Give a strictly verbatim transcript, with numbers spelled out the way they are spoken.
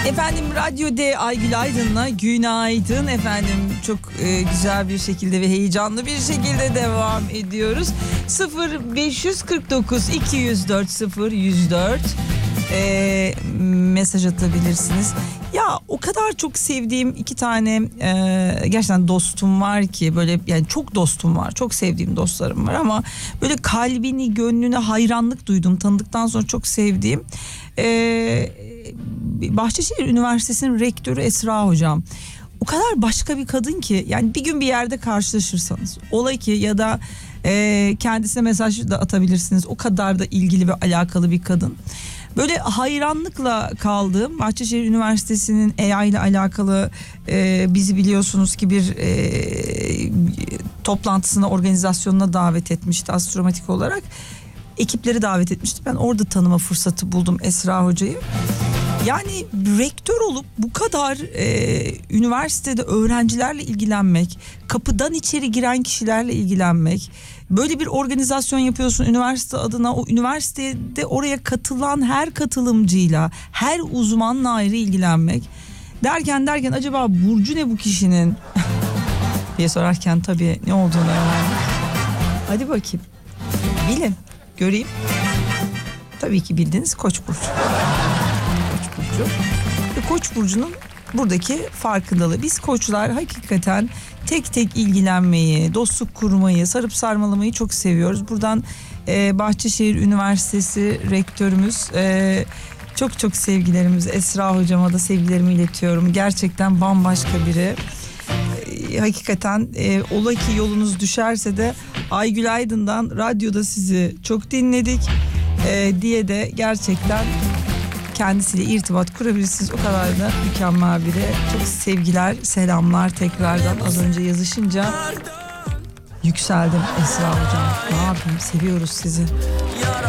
Efendim Radyo D Aygül Aydın'la günaydın efendim. Çok e, güzel bir şekilde ve heyecanlı bir şekilde devam ediyoruz. sıfır beş kırk dokuz iki yüz dört sıfır yüz dört e, mesaj atabilirsiniz. Ya o kadar çok sevdiğim iki tane e, gerçekten dostum var ki, böyle yani çok dostum var, çok sevdiğim dostlarım var ama böyle kalbini, gönlüne hayranlık duydum, tanıdıktan sonra çok sevdiğim e, Bahçeşehir Üniversitesi'nin rektörü Esra hocam. O kadar başka bir kadın ki, yani bir gün bir yerde karşılaşırsanız ola ki ya da e, kendisine mesaj da atabilirsiniz, o kadar da ilgili ve alakalı bir kadın. Böyle hayranlıkla kaldığım, Bahçeşehir Üniversitesi'nin E A ile alakalı e, bizi biliyorsunuz ki bir e, toplantısına, organizasyonuna davet etmişti astromatik olarak. Ekipleri davet etmişti. Ben orada tanıma fırsatı buldum Esra hocayı. Yani rektör olup bu kadar e, üniversitede öğrencilerle ilgilenmek, kapıdan içeri giren kişilerle ilgilenmek, böyle bir organizasyon yapıyorsun üniversite adına, o üniversitede oraya katılan her katılımcıyla, her uzmanla ayrı ilgilenmek derken derken acaba burcu ne bu kişinin diye sorarken tabii ne olduğunu öğrendim. Hadi bakayım, bilin, göreyim. Tabii ki bildiniz, Koç burcu. Burcu. Ve Koç burcunun buradaki farkındalığı. Biz koçlar hakikaten tek tek ilgilenmeyi, dostluk kurmayı, sarıp sarmalamayı çok seviyoruz. Buradan e, Bahçeşehir Üniversitesi rektörümüz e, çok çok sevgilerimiz, Esra hocama da sevgilerimi iletiyorum. Gerçekten bambaşka biri. E, hakikaten e, ola ki yolunuz düşerse de Aygül Aydın'dan radyoda sizi çok dinledik e, diye de gerçekten kendisiyle irtibat kurabilirsiniz. O kadar da mükemmel biri. Çok sevgiler, selamlar tekrardan. Az önce yazışınca yükseldim Esra hocam. Ne yapayım, seviyoruz sizi.